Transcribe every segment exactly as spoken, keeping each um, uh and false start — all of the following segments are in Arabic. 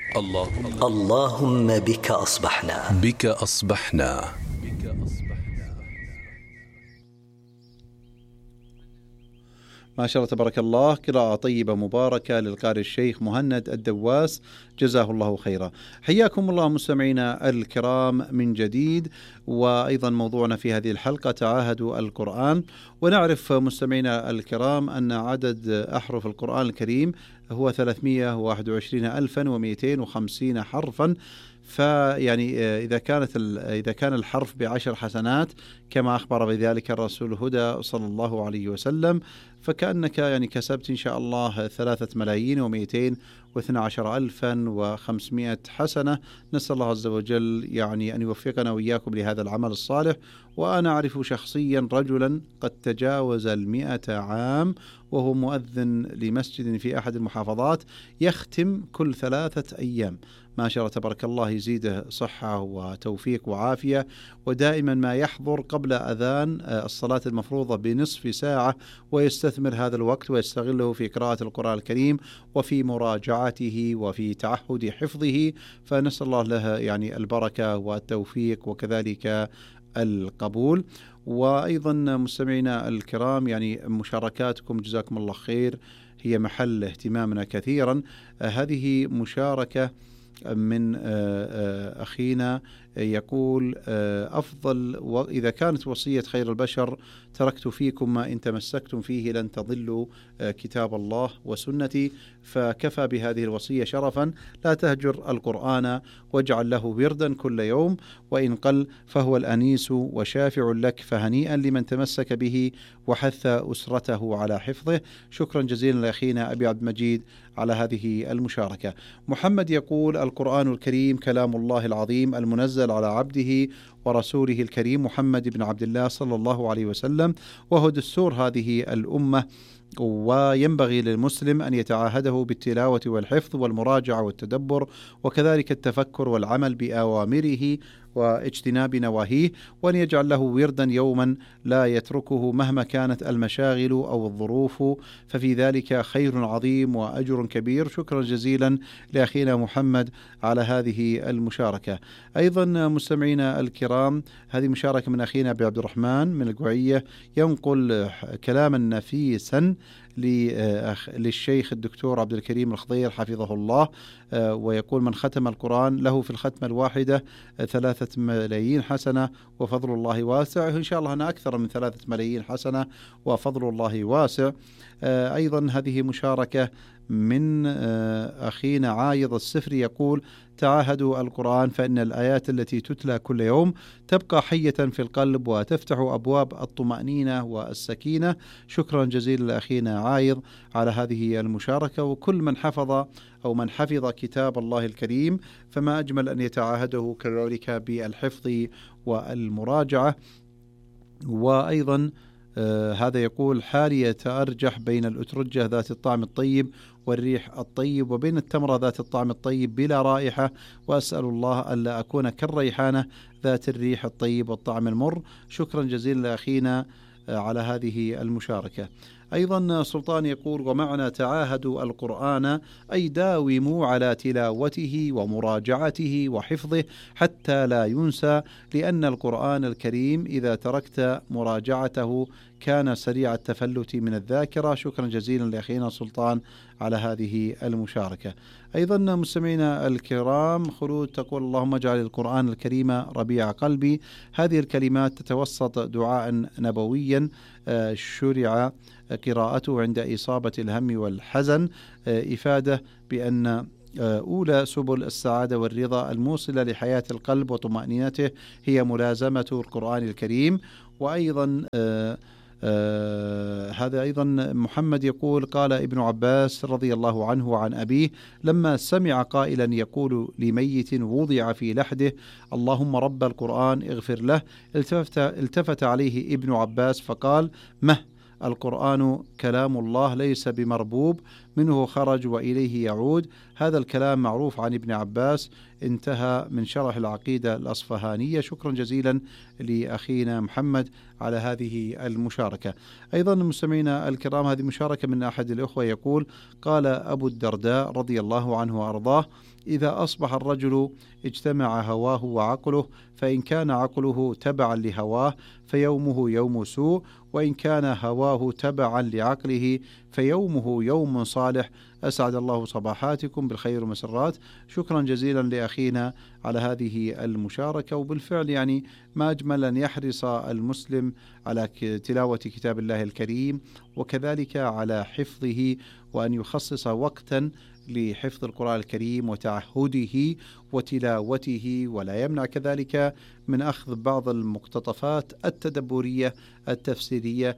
اللهم, اللهم بك أصبحنا بك أصبحنا. ما شاء الله تبارك الله، قراءة طيبة مباركة للقارئ الشيخ مهند الدواس، جزاه الله خيرا. حياكم الله مستمعينا الكرام من جديد، وأيضا موضوعنا في هذه الحلقة تعاهدوا القرآن. ونعرف مستمعينا الكرام أن عدد أحرف القرآن الكريم هو ثلاثمائة وواحد وعشرين ألفا ومئتين وخمسين حرفا. فيعني إذا كانت إذا كان الحرف بعشر حسنات كما أخبر بذلك الرسول الهدى صلى الله عليه وسلم، فكأنك يعني كسبت إن شاء الله ثلاثة ملايين ومئتين واثنى عشر ألفا وخمسمائة حسنة. نسأل الله عز وجل يعني أن يوفقنا وإياكم لهذا العمل الصالح. وأنا أعرف شخصيا رجلا قد تجاوز المئة عام وهو مؤذن لمسجد في أحد المحافظات، يختم كل ثلاثة أيام. ما شاء الله تبارك الله، يزيده صحة وتوفيق وعافية، ودائما ما يحضر قبل أذان الصلاة المفروضة بنصف ساعة، ويستثمر هذا الوقت ويستغله في قراءة القرآن الكريم وفي مراجعته وفي تعهد حفظه. فنسأل الله له يعني البركة والتوفيق وكذلك القبول. وأيضا مستمعينا الكرام، يعني مشاركاتكم جزاكم الله خير هي محل اهتمامنا كثيرا. هذه مشاركة من أخينا يقول: أفضل وإذا كانت وصية خير البشر تركت فيكم ما إن تمسكتم فيه لن تضلوا كتاب الله وسنتي، فكفى بهذه الوصية شرفا، لا تهجر القرآن واجعل له وردا كل يوم، وإن قل فهو الأنيس وشافع لك، فهنيئا لمن تمسك به وحث أسرته على حفظه. شكرا جزيلا لأخينا أبي عبد المجيد على هذه المشاركة. محمد يقول: القرآن الكريم كلام الله العظيم المنزل على عبده ورسوله الكريم محمد بن عبد الله صلى الله عليه وسلم، وهو دستور هذه الأمة، وينبغي للمسلم أن يتعاهده بالتلاوة والحفظ والمراجعة والتدبر، وكذلك التفكر والعمل بأوامره واجتناب نواهيه، وأن يجعل له وردا يوما لا يتركه مهما كانت المشاغل أو الظروف، ففي ذلك خير عظيم وأجر كبير. شكرا جزيلا لأخينا محمد على هذه المشاركة. أيضا مستمعينا الكرام، هذه مشاركة من أخينا أبي عبد الرحمن من القعية، ينقل كلاما نفيسا للشيخ الدكتور عبد الكريم الخضير حفظه الله، ويقول: من ختم القرآن له في الختمة الواحدة ثلاثة ملايين حسنة وفضل الله واسع. إن شاء الله أنا أكثر من ثلاثة ملايين حسنة وفضل الله واسع. أيضا هذه مشاركة من أخينا عايض السفري، يقول: تعاهدوا القرآن فإن الآيات التي تتلى كل يوم تبقى حية في القلب وتفتح أبواب الطمأنينة والسكينة. شكرا جزيلا لأخينا عايض على هذه المشاركة. وكل من حفظ أو من حفظ كتاب الله الكريم فما أجمل أن يتعاهده كذلك بالحفظ والمراجعة. وأيضا آه هذا يقول: حالي يتأرجح بين الأترجة ذات الطعم الطيب والريح الطيب وبين التمرة ذات الطعم الطيب بلا رائحة، وأسأل الله ألا أكون كالريحانة ذات الريح الطيب والطعم المر. شكرا جزيلا لأخينا آه على هذه المشاركة. أيضا سلطان يقول: ومعنى تعاهدوا القرآن أي داوموا على تلاوته ومراجعته وحفظه حتى لا ينسى، لأن القرآن الكريم إذا تركت مراجعته كان سريع التفلت من الذاكرة. شكرا جزيلا لأخينا سلطان على هذه المشاركة. أيضا مستمعينا الكرام، خلود تقول: اللهم اجعل القرآن الكريم ربيع قلبي. هذه الكلمات تتوسط دعاء نبويا شرع قراءته عند إصابة الهم والحزن، إفادة بأن أولى سبل السعادة والرضا الموصلة لحياة القلب وطمأنينته هي ملازمة القرآن الكريم. وأيضا آه آه هذا أيضا محمد يقول: قال ابن عباس رضي الله عنه عن أبيه لما سمع قائلا يقول لميت وضع في لحده: اللهم رب القرآن اغفر له، التفت, التفت عليه ابن عباس فقال: مه القرآن كلام الله ليس بمربوب منه خرج وإليه يعود. هذا الكلام معروف عن ابن عباس. انتهى من شرح العقيدة الأصفهانية. شكرا جزيلا لأخينا محمد على هذه المشاركة. أيضا مستمعينا الكرام، هذه مشاركة من أحد الأخوة يقول: قال أبو الدرداء رضي الله عنه وأرضاه: إذا أصبح الرجل اجتمع هواه وعقله، فإن كان عقله تبعا لهواه فيومه يوم سوء، وإن كان هواه تبعا لعقله فيومه يوم صالح. أسعد الله صباحاتكم بالخير والمسرات. شكرا جزيلا لأخينا على هذه المشاركة. وبالفعل يعني ما أجمل أن يحرص المسلم على تلاوة كتاب الله الكريم، وكذلك على حفظه، وأن يخصص وقتا لحفظ القرآن الكريم وتعهده وتلاوته، ولا يمنع كذلك من أخذ بعض المقتطفات التدبرية التفسيرية.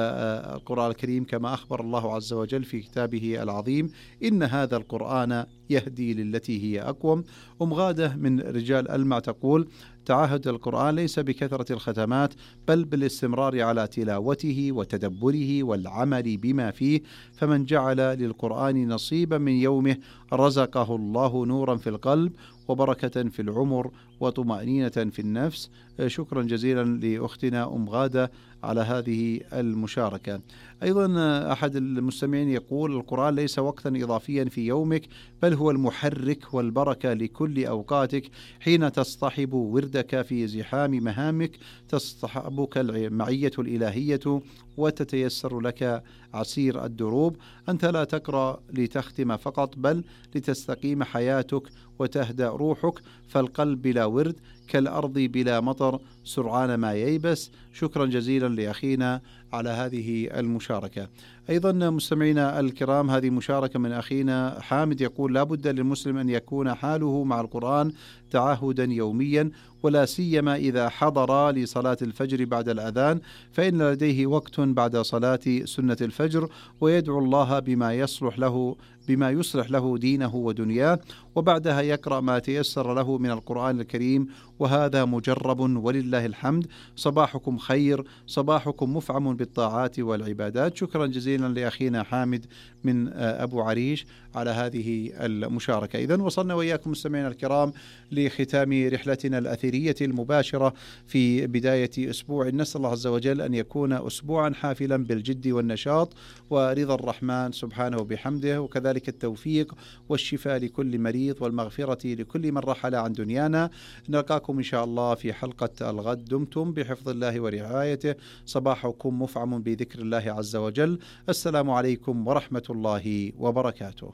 فالقرآن الكريم كما أخبر الله عز وجل في كتابه العظيم: إن هذا القرآن يهدي للتي هي أقوم. أم غادة من رجال ألمع تقول: تعهد القرآن ليس بكثرة الختمات، بل بالاستمرار على تلاوته وتدبره والعمل بما فيه، فمن جعل للقرآن نصيبا من يومه رزقه الله نورا في القلب وبركة في العمر وطمأنينة في النفس. شكرا جزيلا لأختنا أم غادة على هذه المشاركة. أيضا أحد المستمعين يقول: القرآن ليس وقتا إضافيا في يومك، بل هو المحرك والبركة لكل أوقاتك. حين تصطحب وردك في زحام مهامك تصطحبك المعية الإلهية وتتيسر لك عسير الدروب. أنت لا تقرأ لتختم فقط، بل لتستقيم حياتك وتهدأ روحك، فالقلب بلا ورد كالأرض بلا مطر سرعان ما ييبس. شكرا جزيلا لأخينا على هذه المشاركة. أيضا مستمعينا الكرام، هذه مشاركة من أخينا حامد يقول: لا بد للمسلم أن يكون حاله مع القرآن تعهدا يوميا، ولا سيما إذا حضر لصلاة الفجر بعد الأذان، فإن لديه وقت بعد صلاة سنة الفجر ويدعو الله بما يصلح له بما يصلح له دينه ودنياه، وبعدها يقرأ ما تيسر له من القرآن الكريم، وهذا مجرب ولله الحمد. صباحكم خير، صباحكم مفعم بالطاعات والعبادات. شكرا جزيلا لأخينا حامد من أبو عريش على هذه المشاركة. إذن وصلنا وإياكم مستمعينا الكرام لختام رحلتنا الأثرية المباشرة في بداية أسبوع. نسأل الله عز وجل أن يكون أسبوعا حافلا بالجد والنشاط ورضا الرحمن سبحانه وبحمده، وكذلك التوفيق والشفاء لكل مريض والمغفرة لكل من رحل عن دنيانا. نلقاكم إن شاء الله في حلقة الغد. دمتم بحفظ الله ورعايته. صباحكم مفعم بذكر الله عز وجل. السلام عليكم ورحمة الله وبركاته.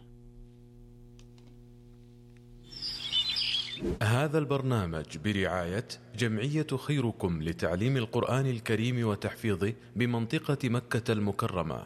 هذا البرنامج برعاية جمعية خيركم لتعليم القرآن الكريم وتحفيظه بمنطقة مكة المكرمة.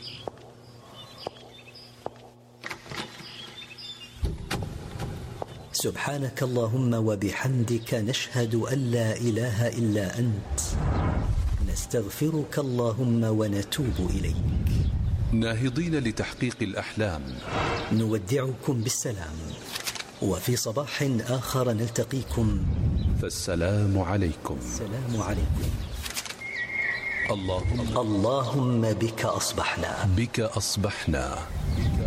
سبحانك اللهم وبحمدك، نشهد أن لا إله إلا أنت، نستغفرك اللهم ونتوب إليك. ناهضين لتحقيق الأحلام، نودعكم بالسلام، وفي صباح آخر نلتقيكم، فالسلام عليكم. السلام عليكم. اللهم اللهم بك أصبحنا بك أصبحنا